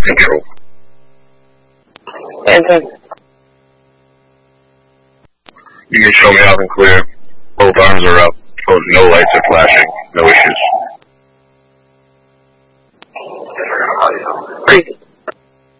control. Enter. You can show me out and clear. Both arms are up. No lights are flashing. No issues.